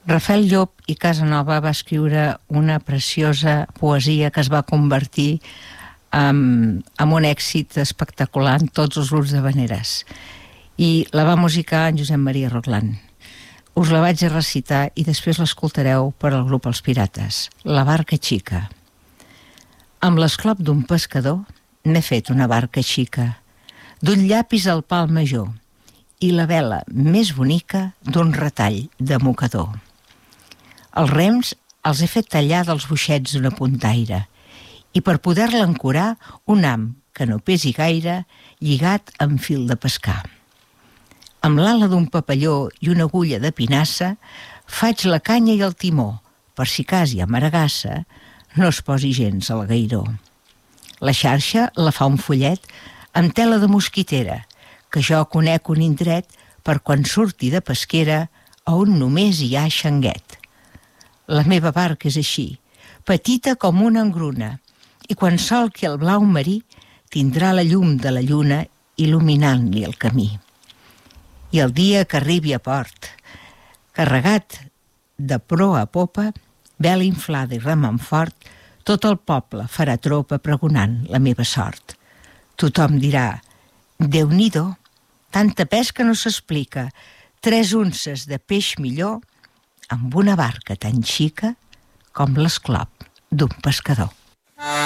Rafael Llop i Casanova va escriure una preciosa poesia que es va convertir en un èxit espectacular en tots els grups d'havaneres. I la va musicar en Josep Maria Roclán. Us la vaig a recitar i després l'escoltareu per al grup Els Pirates. La barca xica. Amb l'esclop d'un pescador n'he fet una barca xica, d'un llapis al pal major, i la vela més bonica d'un retall de mocador. Els rems els he fet tallar dels boixets d'una puntaire i per poder-la ancorar un ham que no pesi gaire lligat amb fil de pescar. Amb l'ala d'un papalló i una agulla de pinassa faig la canya i el timó per si cas hi ha maragassa no es posi gens al gairó. La xarxa la fa un follet amb tela de mosquitera que jo conec un indret per quan surti de pesquera on només hi ha xanguet. La meva barca és així, petita com una engruna, i quan solqui el blau marí tindrà la llum de la lluna il·luminant-li el camí. I el dia que arribi a port, carregat de proa a popa, vela inflada i remant fort, tot el poble farà tropa pregonant la meva sort. Tothom dirà, Déu-n'hi-do, tanta pesca no s'explica, 3 unces de peix millor amb una barca tan xica com l'esclop d'un pescador.